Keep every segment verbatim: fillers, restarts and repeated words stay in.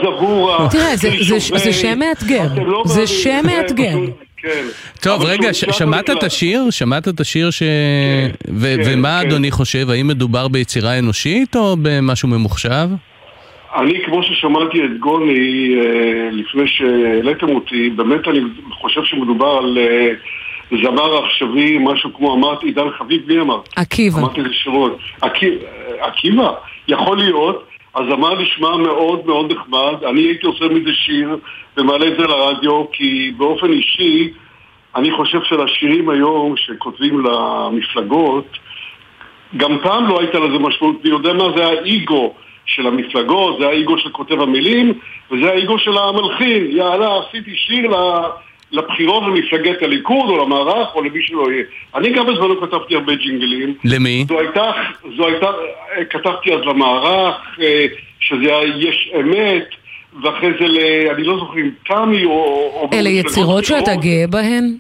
הזבור... תראה, זה שם מאתגר. זה שם מאתגר. טוב, רגע, שמעת את השיר? שמעת את השיר ש... ומה אדוני חושב? האם מדובר ביצירה אנושית או במשהו ממוחשב? אני, כמו ששמעתי את גוני לפני שהעליתם אותי, באמת אני חושב שמדובר על זמר עכשווי, משהו כמו אמרת, עידן חביב, מי אמר? עקיבא. אמרתי את השמות. עקיבא, יכול להיות. הזמר נשמע מאוד מאוד נחמד. אני הייתי עושה מזה שיר ומעלה את זה לרדיו, כי באופן אישי אני חושב שלשירים היום שכותבים למפלגות, גם פעם לא הייתה לזה משמעות, אני יודע מה זה האיגו של המפלגות, זה האיגו של כותב המילים, וזה האיגו של המלחין. יאללה, עשיתי שיר לבחירות למפלגת הליכוד, או למערך, או למי שלא יהיה. אני גם בזמנו כתבתי הרבה ג'ינגלים. למי? זו הייתה, זו הייתה, כתבתי אז למערך, שזה יש אמת, ואחרי זה, ל, אני לא זוכרים, תמי או... אלה יצירות שאתה גאה בהן?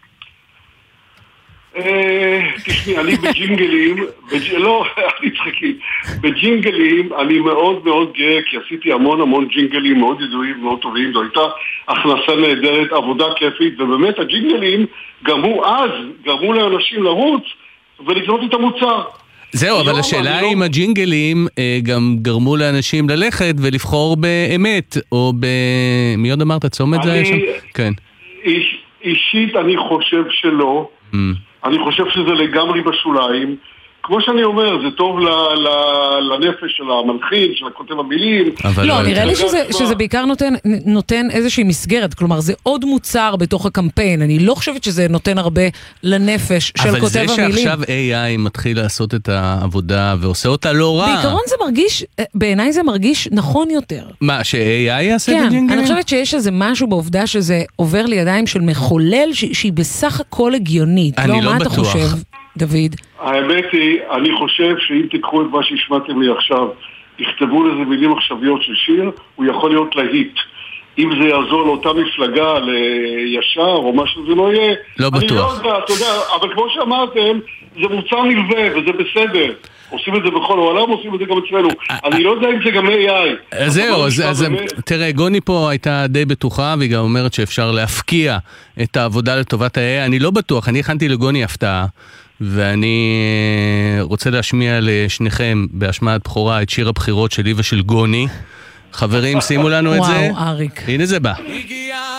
תשמעי, אני בג'ינגלים, לא, אני צחקי, בג'ינגלים אני מאוד מאוד גאה, כי עשיתי המון המון ג'ינגלים מאוד ידועים, מאוד טובים, זו הייתה הכנסה נהדרת, עבודה כיפית, ובאמת הג'ינגלים גרמו אז, גרמו לאנשים לרוץ ולקנות את המוצר. זהו, אבל השאלה אם הג'ינגלים גם גרמו לאנשים ללכת ולבחור באמת, או ב... מי עוד אמרת? צומת זה היה שם? כן. אישית אני חושב שלא. אני חושב שזה לגמרי בשוליים. כמו שאני אומר, זה טוב לנפש של המלחין, של הכותב המילים. לא, נראה לי שזה בעיקר נותן איזושהי מסגרת, כלומר זה עוד מוצר בתוך הקמפיין, אני לא חושבת שזה נותן הרבה לנפש של כותב המילים. אבל זה שעכשיו איי איי מתחיל לעשות את העבודה ועושה אותה לא רע. בעיקרון זה מרגיש, בעיניי זה מרגיש נכון יותר. מה, ש-איי איי יעשה את הג'ינגלים? כן, אני חושבת שיש איזה משהו בעובדה שזה עובר לידיים של מחולל שהיא בסך הכל הגיונית. אני לא בטוח. דוד. האמת היא, אני חושב שאם תיקחו את מה שהשמעתם לי עכשיו, יכתבו לזה מילים עכשוויות של שיר, הוא יכול להיות להיט. אם זה יעזור לאותה מפלגה, לישר או מה שזה לא יהיה, לא בטוח. אני לא יודע, אתה יודע, אבל כמו שאמרתם, זה מוצר נלווה וזה בסדר. עושים את זה בכל העולם, עושים את זה גם אצלנו. אני לא יודע אם זה גם איי איי. זהו, אז תראה, גוני פה הייתה די בטוחה, והיא גם אומרת שאפשר להפקיע את העבודה לטובת ה-איי איי. אני לא בטוח, אני הכנתי לגוני הפתעה. ואני רוצה להשמיע לשניכם בהשמעת בכורה את שיר הבחירות שלי ושל גוני. חברים, שימו לנו את זה. וואו, אריק. הנה זה בא.